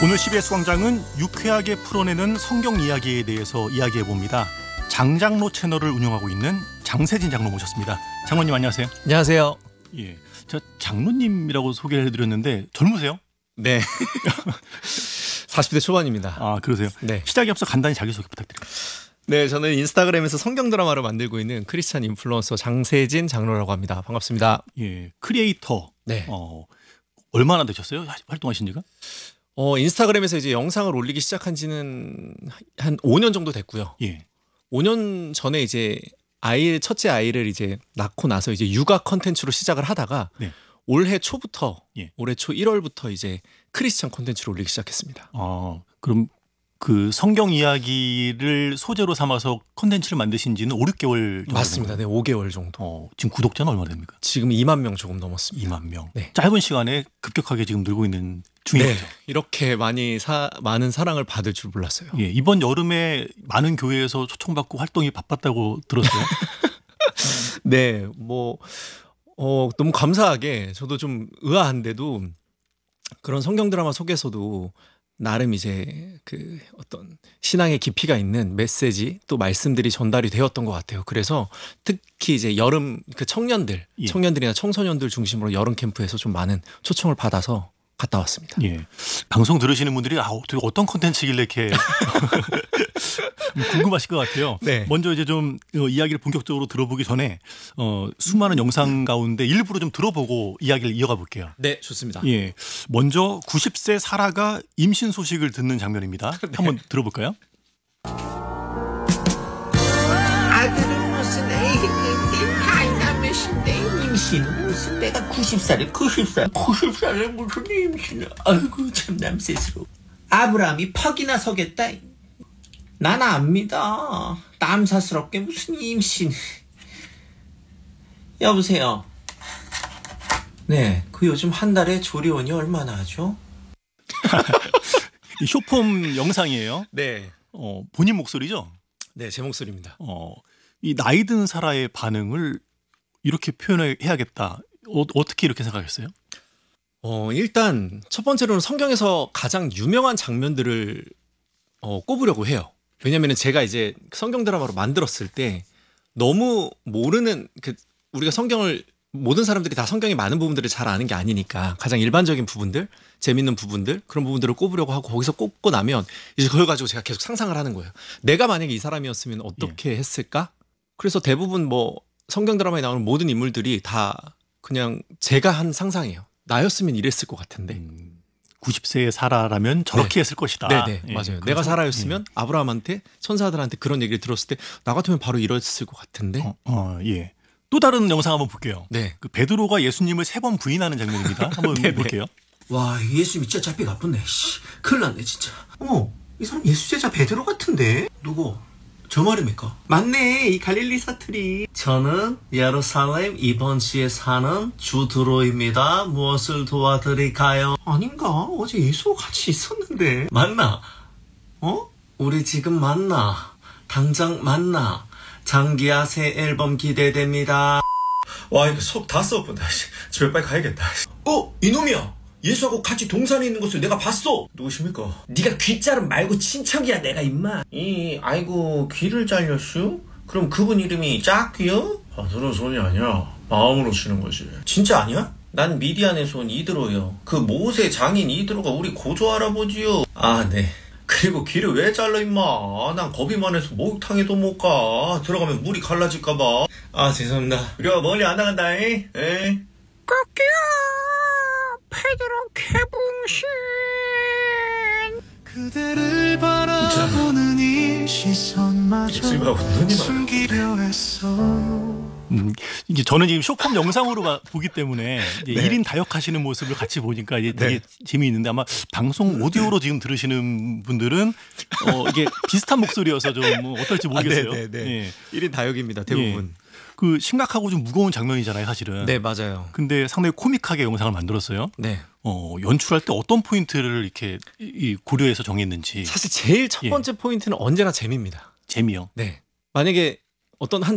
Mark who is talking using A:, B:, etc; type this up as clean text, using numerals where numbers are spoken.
A: 오늘 CBS 광장은 유쾌하게 풀어내는 성경 이야기에 대해서 이야기해봅니다. 장장로 채널을 운영하고 있는 장세진 장로 모셨습니다. 장로님 안녕하세요.
B: 안녕하세요.
A: 예, 저 장로님이라고 소개를 해드렸는데 젊으세요?
B: 네. 40대 초반입니다.
A: 아 그러세요?
B: 네.
A: 시작에 앞서 간단히 자기소개 부탁드립니다.
B: 네, 저는 인스타그램에서 성경 드라마를 만들고 있는 크리스찬 인플루언서 장세진 장로라고 합니다. 반갑습니다.
A: 예, 크리에이터.
B: 네.
A: 얼마나 되셨어요? 활동하신 지가?
B: 인스타그램에서 이제 영상을 올리기 시작한 지는 한 5년 정도 됐고요.
A: 예.
B: 5년 전에 이제 첫째 아이를 이제 낳고 나서 이제 육아 컨텐츠로 시작을 하다가
A: 네.
B: 올해 초부터
A: 예.
B: 올해 초 1월부터 이제 크리스찬 컨텐츠를 올리기 시작했습니다.
A: 그럼 그 성경 이야기를 소재로 삼아서 컨텐츠를 만드신 지는 5, 6개월 정도
B: 맞습니다. 네, 5개월 정도.
A: 지금 구독자는 얼마나 됩니까?
B: 지금 2만 명 조금 넘었습니다.
A: 2만 명.
B: 네.
A: 짧은 시간에 급격하게 지금 늘고 있는 중인
B: 네,
A: 거죠.
B: 이렇게 많은 사랑을 받을 줄 몰랐어요.
A: 예, 이번 여름에 많은 교회에서 초청받고 활동이 바빴다고 들었어요.
B: 네, 너무 감사하게 저도 좀 의아한데도 그런 성경 드라마 속에서도 나름 이제 그 어떤 신앙의 깊이가 있는 메시지 또 말씀들이 전달이 되었던 것 같아요. 그래서 특히 이제 여름 그 청년들이나 청소년들 중심으로 여름 캠프에서 좀 많은 초청을 받아서 갔다 왔습니다.
A: 예, 방송 들으시는 분들이 어떤 콘텐츠길래 이렇게 궁금하실 것 같아요.
B: 네.
A: 먼저 이제 좀 이야기를 본격적으로 들어보기 전에 수많은 영상 가운데 일부러 좀 들어보고 이야기를 이어가 볼게요.
B: 네, 좋습니다.
A: 예, 먼저 90세 사라가 임신 소식을 듣는 장면입니다.
B: 네.
A: 한번 들어볼까요?
C: 아들은 무슨 애인데 나이가 몇인데 임신은 무슨 내가 90살에 무슨 임신을 아이고 참 남세스러워. 아브라함이 퍽이나 서겠다. 난 안 믿어. 남사스럽게 무슨 임신. 여보세요. 네, 그 요즘 한 달에 조리원이 얼마나 하죠?
A: 이 쇼폼 영상이에요.
B: 네,
A: 본인 목소리죠?
B: 네, 제 목소리입니다.
A: 이 나이 든 사라의 반응을 이렇게 표현해야겠다. 어떻게 이렇게 생각했어요?
B: 일단 첫 번째로는 성경에서 가장 유명한 장면들을 꼽으려고 해요. 왜냐면은 제가 이제 성경 드라마로 만들었을 때 너무 모르는 우리가 모든 사람들이 다 성경의 많은 부분들을 잘 아는 게 아니니까 가장 일반적인 부분들, 재밌는 부분들 그런 부분들을 꼽으려고 하고 거기서 꼽고 나면 이제 그걸 가지고 제가 계속 상상을 하는 거예요. 내가 만약에 이 사람이었으면 어떻게 했을까? 그래서 대부분 성경 드라마에 나오는 모든 인물들이 다 그냥 제가 한 상상이에요. 나였으면 이랬을 것 같은데.
A: 90세의 사라라면 저렇게 했을 것이다.
B: 네, 맞아요. 내가 사라였으면 아브라함한테 천사들한테 그런 얘기를 들었을 때 나 같으면 바로 이랬을 것 같은데.
A: 예. 또 다른 영상 한번 볼게요.
B: 네.
A: 그 베드로가 예수님을 3번 부인하는 장면입니다. 한번 볼게요.
C: 와, 예수님이 진짜 잡히 나쁘네. 큰일 났네 진짜. 어머, 이 사람 예수 제자 베드로 같은데? 누구? 저 말입니까? 맞네, 이 갈릴리 사투리. 저는 예루살렘 이번시에 사는 주드로입니다. 무엇을 도와드릴까요? 아닌가? 어제 예수와 같이 있었는데. 맞나? 우리 지금 만나. 당장 만나. 장기야 새 앨범 기대됩니다.
D: 와, 이거 속 다 썩었다. 집에 빨리 가야겠다.
C: 이놈이야. 예수하고 같이 동산에 있는 것을 내가 봤어.
D: 누구십니까?
C: 네가 귀자름 말고 친척이야 내가 임마. 아이고 귀를 잘렸슈? 그럼 그분 이름이 짝귀요?
D: 들은 손이 아니야. 마음으로 치는 거지.
C: 진짜 아니야? 난 미디안에서 온 이드로요. 그 모세 장인 이드로가 우리 고조 할아버지요. 아, 네. 그리고 귀를 왜 잘라 임마. 난 겁이 많아서 목욕탕에도 못 가. 들어가면 물이 갈라질까봐. 아, 죄송합니다. 우리가 멀리 안 나간다잉. 에? 꺾여 페드로 개붕신.
E: 그대를 바라보는 이 시선마저
D: 예수님하고 눈이
E: 숨기려 했어.
A: 이제 저는 지금 쇼폼 영상으로 보기 때문에 이제
B: 네.
A: 1인 다역하시는 모습을 같이 보니까 이제 되게 재미있는데 아마 방송 오디오로 지금 들으시는 분들은 이게 비슷한 목소리여서 좀 어떨지 모르겠어요.
B: 네.
A: 예.
B: 1인 다역입니다. 대부분.
A: 그 심각하고 좀 무거운 장면이잖아요, 사실은.
B: 네, 맞아요.
A: 근데 상당히 코믹하게 영상을 만들었어요.
B: 네.
A: 연출할 때 어떤 포인트를 이렇게 고려해서 정했는지.
B: 사실 제일 첫 번째 포인트는 언제나 재미입니다.
A: 재미요.
B: 네. 만약에 어떤 한